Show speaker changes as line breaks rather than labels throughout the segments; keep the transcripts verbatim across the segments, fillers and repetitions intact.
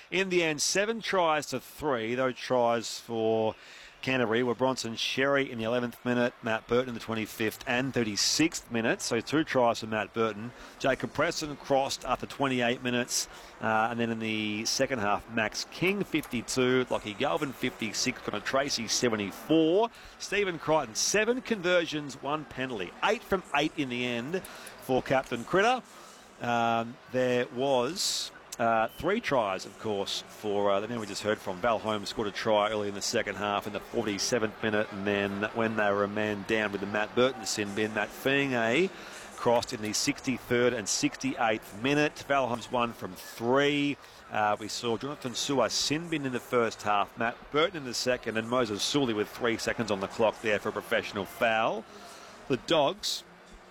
In the end, seven tries to three. Those tries for Canterbury were Bronson Sherry in the eleventh minute, Matt Burton in the twenty-fifth and thirty-sixth minute. So two tries for Matt Burton. Jacob Preston crossed after twenty-eight minutes. Uh, and then in the second half, Max King, fifty-two. Lockie Galvin, fifty-six. Connor Tracy, seventy-four. Stephen Crichton, seven conversions, one penalty. Eight from eight in the end for Captain Critter. Um, there was... Uh, three tries, of course, for uh, the man we just heard from. Val Holmes scored a try early in the second half in the forty-seventh minute, and then when they were a man down with the Matt Burton sin bin, Matt Fienge crossed in the sixty-third and sixty-eighth minute. Val Holmes won from three. Uh, we saw Jonathan Su'a sin bin in the first half, Matt Burton in the second, and Moses Sully with three seconds on the clock there for a professional foul. The Dogs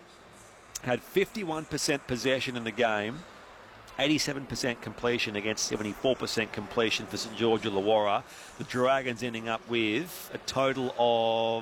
had fifty-one percent possession in the game, eighty-seven percent completion against seventy-four percent completion for St George Illawarra. The Dragons ending up with a total of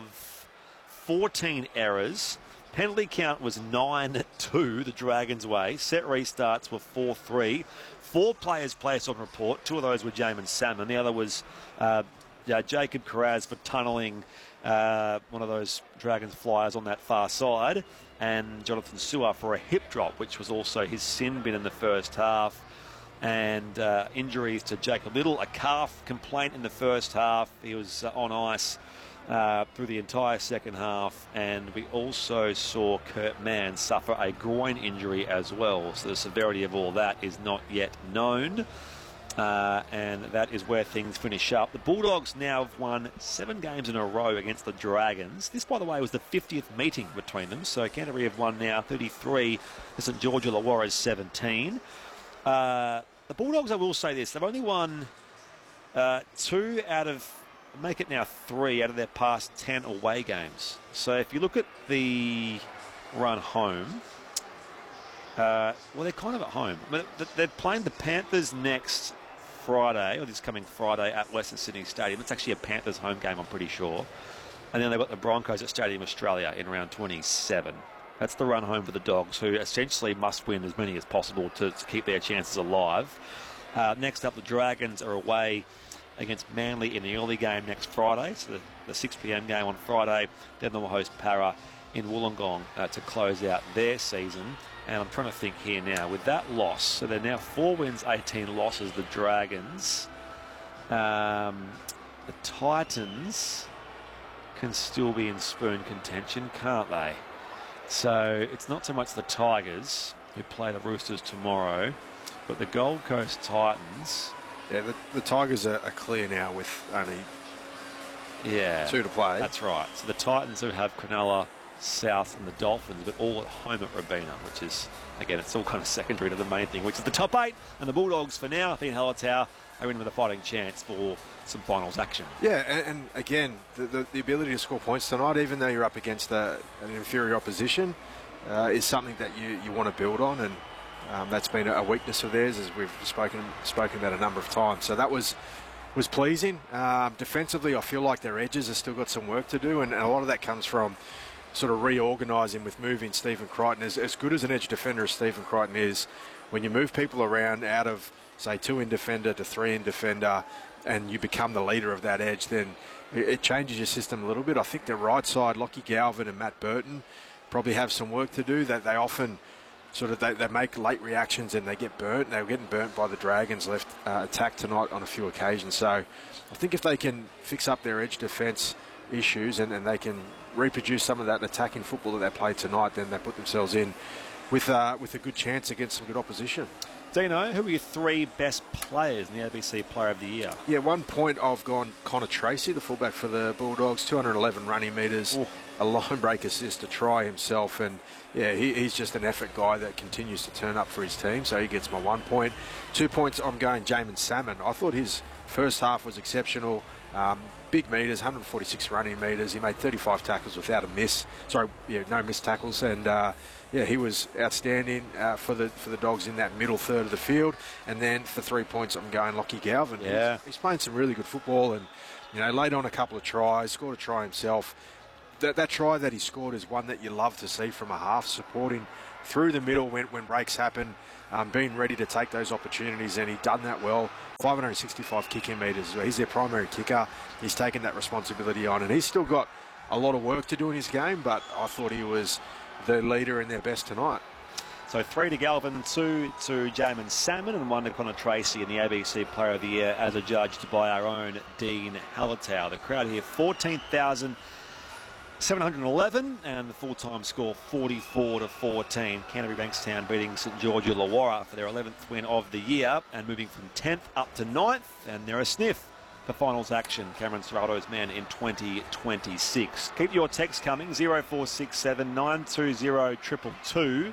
fourteen errors. Penalty count was nine two the Dragons' way. Set restarts were four three. Four players placed on report. Two of those were Jamin Salmon. The other was uh, uh, Jacob Carraz for tunnelling uh, one of those Dragons flyers on that far side, and Jonathan Su'a for a hip drop, which was also his sin bin in the first half. And uh, injuries to Jacob Little, a calf complaint in the first half. He was uh, on ice uh, through the entire second half. And we also saw Kurt Mann suffer a groin injury as well. So the severity of all that is not yet known. Uh, and that is where things finish up. The Bulldogs now have won seven games in a row against the Dragons. This, by the way, was the fiftieth meeting between them. So Canterbury have won now thirty-three to St George Illawarra's seventeen. Uh, the Bulldogs, I will say this, they've only won uh, two out of, make it now three out of their past ten away games. So if you look at the run home, uh, well, they're kind of at home. I mean, they're playing the Panthers next Friday, or this coming Friday at Western Sydney Stadium. It's actually a Panthers home game, I'm pretty sure. And then they've got the Broncos at Stadium Australia in round twenty-seven. That's the run home for the Dogs, who essentially must win as many as possible to, to keep their chances alive. Uh, next up, the Dragons are away against Manly in the early game next Friday, so the, the six p m game on Friday. Then they'll host Para in Wollongong uh, to close out their season. And I'm trying to think here now, with that loss, so they're now four wins, eighteen losses, the Dragons. Um, the Titans can still be in spoon contention, can't they? So it's not so much the Tigers, who play the Roosters tomorrow, but the Gold Coast Titans.
Yeah, the, the Tigers are, are clear now with only
yeah,
two to play.
That's right. So the Titans who have Cronulla, South and the Dolphins, but all at home at Robina, which is, again, it's all kind of secondary to the main thing, which is the top eight. And the Bulldogs, for now, being Hallertau, are in with a fighting chance for some finals action.
Yeah, and, and again, the, the, the ability to score points tonight, even though you're up against a, an inferior opposition, uh, is something that you, you want to build on, and um, that's been a weakness of theirs, as we've spoken spoken about a number of times. So that was was pleasing. Um, defensively, I feel like their edges have still got some work to do, and, and a lot of that comes from sort of reorganising with moving Stephen Crichton. As, as good as an edge defender as Stephen Crichton is, when you move people around out of, say, two-in defender to three-in defender, and you become the leader of that edge, then it, it changes your system a little bit. I think the right side, Lockie Galvin and Matt Burton, probably have some work to do. That they often sort of they, they make late reactions and they get burnt. They were getting burnt by the Dragons' left uh, attack tonight on a few occasions. So I think if they can fix up their edge defence issues and, and they can reproduce some of that attacking football that they played tonight, then they put themselves in with uh, with a good chance against some good opposition.
Dino, who are your three best players in the A B C Player of the Year?
Yeah, one point I've gone Connor Tracy, the fullback for the Bulldogs, two hundred eleven running metres, Ooh. a line break assist to try himself, and yeah, he, he's just an effort guy that continues to turn up for his team, so he gets my one point. Two points, I'm going Jamin Salmon. I thought his first half was exceptional. Um, big metres, one hundred forty-six running metres. He made thirty-five tackles without a miss. Sorry, yeah, no missed tackles, and uh, yeah, he was outstanding uh, for the for the Dogs in that middle third of the field. And then for three points, I'm going Lockie Galvin.
Yeah,
he's, he's playing some really good football, and you know, laid on a couple of tries, scored a try himself. That that try that he scored is one that you love to see from a half, supporting through the middle when, when breaks happen, um, being ready to take those opportunities, and he's done that well. five hundred sixty-five kicking metres. He's their primary kicker. He's taken that responsibility on, and he's still got a lot of work to do in his game, but I thought he was the leader in their best tonight.
So three to Galvin, two to Jamin Salmon, and one to Connor Tracy in the A B C Player of the Year as adjudged by our own Dean Hallertau. The crowd here, fourteen thousand seven hundred eleven, and the full-time score forty-four to fourteen. Canterbury Bankstown beating St George Illawarra for their eleventh win of the year, and moving from tenth up to ninth, and they're a sniff for finals action. Cameron Serrato's men in twenty twenty-six. Keep your text coming, zero four six seven nine two zero two two two.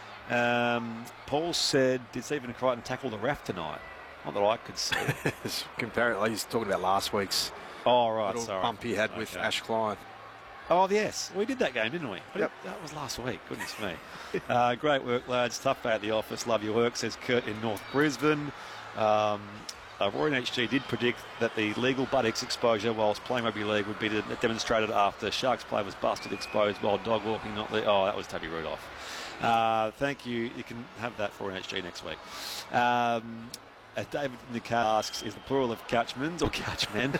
Um, Paul said, did Stephen Crichton tackle the ref tonight? Not that I could see.
Comparatively, he's talking about last week's
oh, right,
little
sorry.
bump he had
okay.
with Ash Klein.
Oh, yes. We did that game, didn't we?
Yep.
That was last week. Goodness me. uh, great work, lads. Tough day at the office. Love your work, says Kurt in North Brisbane. Um, uh, Roy and H G did predict that the legal buttocks exposure whilst playing rugby league would be demonstrated after Sharks player was busted exposed while dog walking. Not the, oh, that was Toby Rudolph. Uh, thank you. You can have that for an H G next week. Um, uh, David Nicar asks, is the plural of catchmans or catchmen?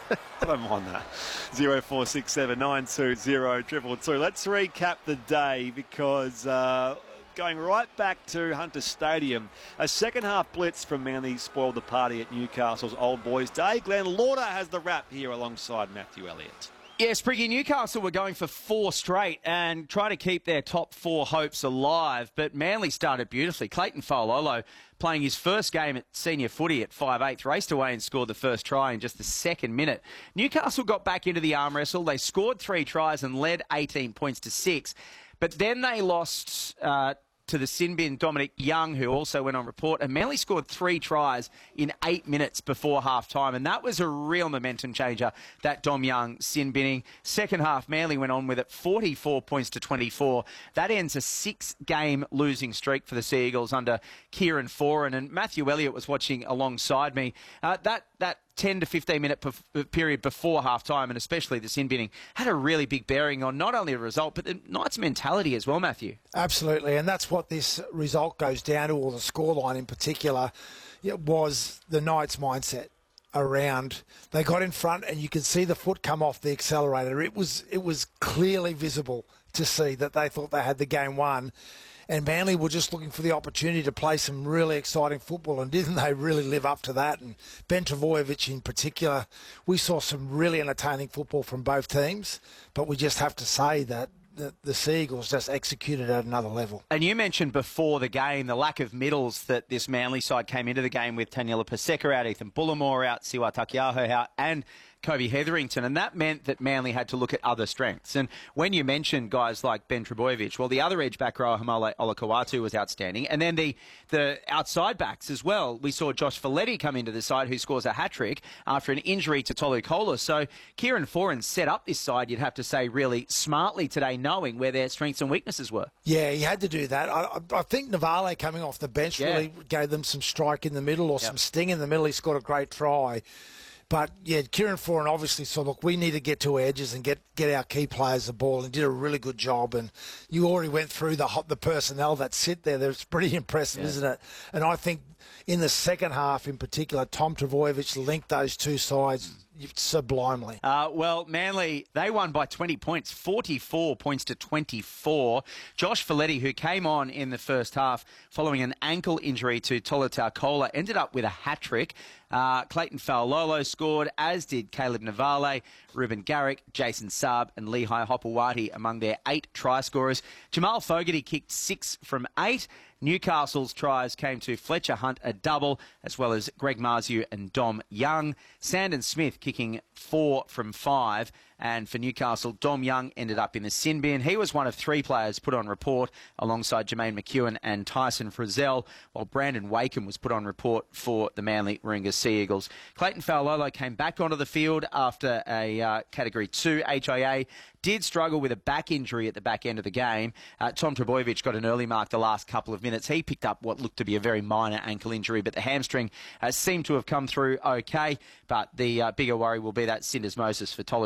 I don't mind that. zero four six seven nine two zero two two two. Let's recap the day because uh, going right back to Hunter Stadium, a second half blitz from Manly spoiled the party at Newcastle's Old Boys Day. Glenn Lauder has the wrap here alongside Matthew Elliott.
Yes, Spriggy, Newcastle were going for four straight and trying to keep their top four hopes alive, but Manly started beautifully. Clayton Faololo, playing his first game at senior footy at five eighths, raced away and scored the first try in just the second minute. Newcastle got back into the arm wrestle. They scored three tries and led eighteen points to six, but then they lost Uh, to the sin bin Dominic Young, who also went on report, and Manly scored three tries in eight minutes before half-time, and that was a real momentum changer, that Dom Young sin binning. Second half, Manly went on with it, forty-four points to twenty-four. That ends a six-game losing streak for the Sea Eagles under Kieran Foran, and Matthew Elliott was watching alongside me. Uh, that that ten to fifteen minute pe- period before half-time, and especially the sin binning, had a really big bearing on not only the result, but the Knights' mentality as well, Matthew.
Absolutely, and that's what this result goes down to, or the scoreline in particular, it was the Knights' mindset around. They got in front, and you could see the foot come off the accelerator. It was it was clearly visible to see that they thought they had the game won. And Manly were just looking for the opportunity to play some really exciting football, and didn't they really live up to that? And Ben Trbojevic in particular, we saw some really entertaining football from both teams, but we just have to say that the, the Sea Eagles just executed at another level.
And you mentioned before the game the lack of middles that this Manly side came into the game with. Taniela Paseka out, Ethan Bullimore out, Siwa Takiaho out, and Kobe Hetherington, and that meant that Manly had to look at other strengths. And when you mentioned guys like Ben Trbojevic, well, the other edge back row, Hamale Olakawatu, was outstanding. And then the, the outside backs as well. We saw Josh Folletti come into the side, who scores a hat-trick after an injury to Tolu Kola. So Kieran Foran set up this side, you'd have to say, really smartly today, knowing where their strengths and weaknesses were.
Yeah, he had to do that. I, I think Navale coming off the bench
yeah.
really gave them some strike in the middle, or yep. some sting in the middle. He scored a great try. But, yeah, Kieran Foran obviously saw, look, we need to get to edges and get, get our key players the ball, and did a really good job. And you already went through the the personnel that sit there. That's pretty impressive, yeah. isn't it? And I think in the second half in particular, Tom Trbojevic linked those two sides sublimely.
Uh, well, Manly, they won by twenty points, forty-four points to twenty-four. Josh Folletti, who came on in the first half following an ankle injury to Tolutau Kola, ended up with a hat-trick. Uh, Clayton Faololo scored, as did Caleb Navale, Ruben Garrick, Jason Saab and Lehigh Hopewadi among their eight try scorers. Jamal Fogarty kicked six from eight. Newcastle's tries came to Fletcher Hunt, a double, as well as Greg Marziu and Dom Young. Sandon Smith kicking four from five. And for Newcastle, Dom Young ended up in the sin bin. He was one of three players put on report alongside Jermaine McEwen and Tyson Frizzell, while Brandon Wakeham was put on report for the Manly Warringah Sea Eagles. Clayton Faololo came back onto the field after a uh, Category two H I A. Did struggle with a back injury at the back end of the game. Uh, Tom Trbojevic got an early mark the last couple of minutes. He picked up what looked to be a very minor ankle injury, but the hamstring uh, seemed to have come through okay. But the uh, bigger worry will be that syndesmosis for Tolu Kola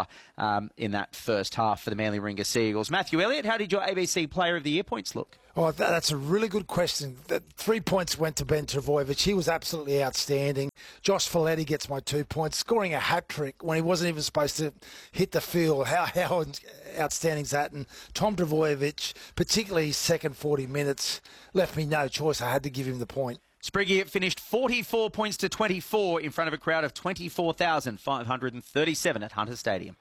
score um, in that first half for the Manly Warringah Sea Eagles. Matthew Elliott, how did your A B C Player of the Year points look?
Oh, that, that's a really good question. That three points went to Ben Trbojevic. He was absolutely outstanding. Josh Folletti gets my two points, scoring a hat-trick when he wasn't even supposed to hit the field. How, how outstanding is that? And Tom Trbojevic, particularly his second forty minutes, left me no choice. I had to give him the point.
Spriggy finished forty-four points to twenty-four in front of a crowd of twenty-four thousand five hundred thirty-seven at Hunter Stadium.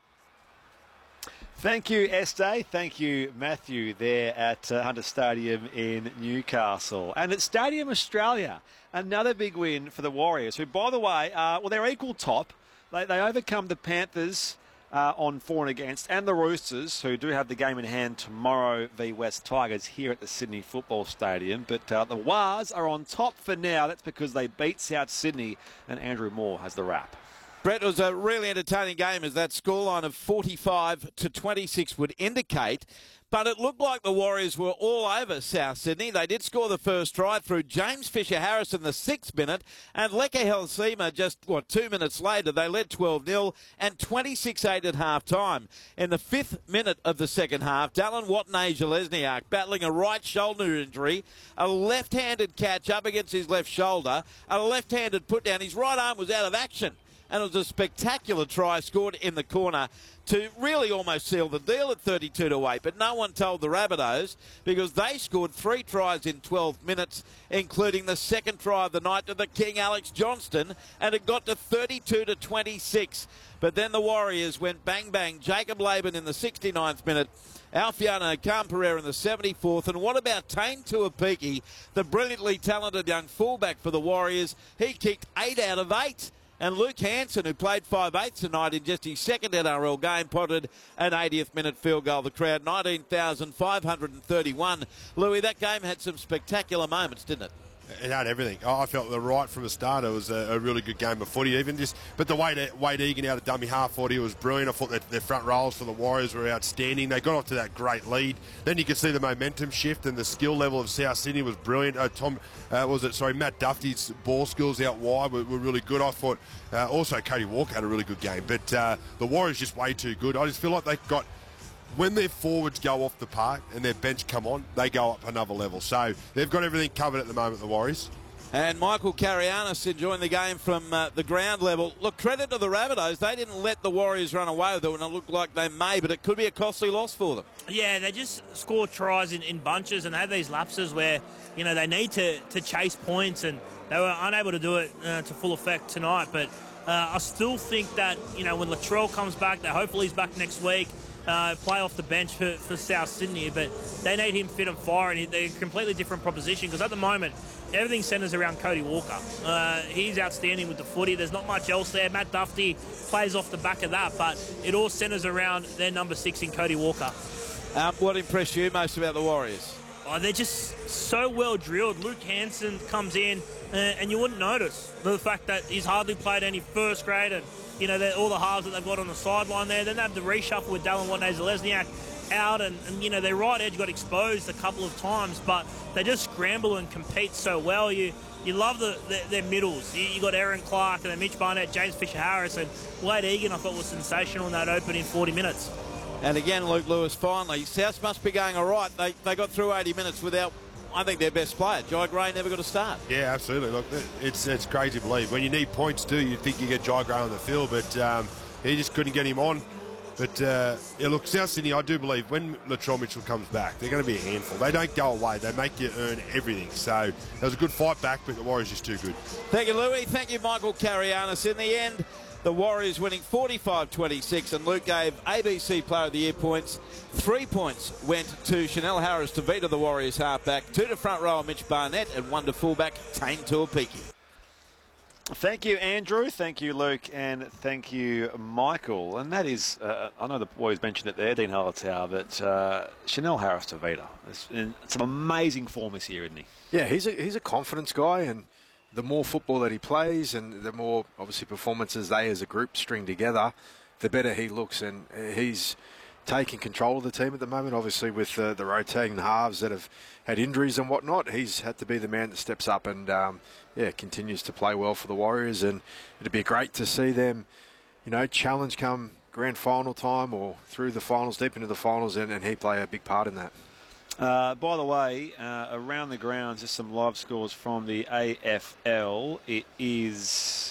Thank you, Estee. Thank you, Matthew, there at uh, Hunter Stadium in Newcastle. And at Stadium Australia, another big win for the Warriors, who, by the way, uh, well, they're equal top. They, they overcome the Panthers uh, on for and against, and the Roosters, who do have the game in hand tomorrow v West Tigers here at the Sydney Football Stadium. But uh, the Wars are on top for now. That's because they beat South Sydney, and Andrew Moore has the wrap.
Brett, it was a really entertaining game, as that scoreline of forty-five to twenty-six would indicate. But it looked like the Warriors were all over South Sydney. They did score the first try through James Fisher-Harris in the sixth minute. And Leka Helsima, just, what, two minutes later, they led twelve nil and twenty-six eight at half-time. In the fifth minute of the second half, Dallin Watene-Zelezniak battling a right shoulder injury, a left-handed catch up against his left shoulder, a left-handed put-down. His right arm was out of action. And it was a spectacular try scored in the corner to really almost seal the deal at thirty-two to eight. But no one told the Rabbitohs, because they scored three tries in twelve minutes, including the second try of the night to the King, Alex Johnston, and it got to thirty-two to twenty-six. But then the Warriors went bang-bang. Jacob Laban in the sixty-ninth minute, Alfiano Camperera in the seventy-fourth. And what about Tane Tuapiki, the brilliantly talented young fullback for the Warriors? He kicked eight out of eight. And Luke Hanson, who played five eighths tonight in just his second N R L game, potted an eightieth minute field goal. The crowd, nineteen thousand five hundred thirty-one. Louis, that game had some spectacular moments, didn't it?
It had everything. I felt the right from the start. It was a, a really good game of footy. Even just, but the way that Wade Egan out of dummy half forty was brilliant. I thought that their front rows for the Warriors were outstanding. They got off to that great lead. Then you could see the momentum shift, and the skill level of South Sydney was brilliant. Uh, Tom, uh, was it sorry, Matt Duffy's ball skills out wide were, were really good. I thought uh, also Cody Walker had a really good game. But uh, the Warriors just way too good. I just feel like they got. When their forwards go off the park and their bench come on, they go up another level. So they've got everything covered at the moment, the Warriors.
And Michael Carianis enjoying the game from uh, the ground level. Look, credit to the Rabbitohs. They didn't let the Warriors run away with it, and it looked like they may, but it could be a costly loss for them.
Yeah, they just score tries in, in bunches and have these lapses where, you know, they need to, to chase points, and they were unable to do it uh, to full effect tonight. But uh, I still think that, you know, when Latrell comes back, that hopefully he's back next week, Uh, play off the bench for, for South Sydney, but they need him fit and fire, and they're a completely different proposition, because at the moment everything centres around Cody Walker. Uh, he's outstanding with the footy. There's not much else there. Matt Duffy plays off the back of that, but it all centres around their number six in Cody Walker.
Um, what impressed you most about the Warriors?
Oh, they're just so well drilled. Luke Hanson comes in, uh, and you wouldn't notice the fact that he's hardly played any first grade, and you know, all the halves that they've got on the sideline there. Then they have the reshuffle with Dallin Watene-Zelezniak out, and, and, you know, their right edge got exposed a couple of times, but they just scramble and compete so well. You you love the, the their middles. You, you got Aaron Clark, and then Mitch Barnett, James Fisher-Harris, and Wade Egan, I thought, was sensational in that opening forty minutes.
And again, Luke Lewis, finally, South must be going all right. They, they got through eighty minutes without, I think, their best player. Jai Gray never got a start.
Yeah, absolutely. Look, it's it's crazy to believe. When you need points too, you think you get Jai Gray on the field, but um, he just couldn't get him on. But, uh, yeah, look, South Sydney, I do believe when Latrell Mitchell comes back, they're going to be a handful. They don't go away. They make you earn everything. So it was a good fight back, but the Warriors just too good.
Thank you, Louis. Thank you, Michael Carianis. In the end, the Warriors winning forty-five twenty-six, and Luke gave A B C Player of the Year points. Three points went to Chanel Harris-Tavita, the Warriors halfback, two to front rower Mitch Barnett, and one to fullback Tane Tuapiki.
Thank you, Andrew. Thank you, Luke. And thank you, Michael. And that is, uh, I know the boys mentioned it there, Dean Hallertau, but uh, Chanel Harris-Tavita. It's in some amazing form this year, isn't he?
Yeah, he's a, he's a confidence guy, and the more football that he plays and the more, obviously, performances they as a group string together, the better he looks. And he's taking control of the team at the moment, obviously, with uh, the rotating halves that have had injuries and whatnot. He's had to be the man that steps up and, um, yeah, continues to play well for the Warriors. And it'd be great to see them, you know, challenge come grand final time or through the finals, deep into the finals, and, and he play a big part in that.
Uh, by the way, uh, around the grounds, just some live scores from the A F L. It is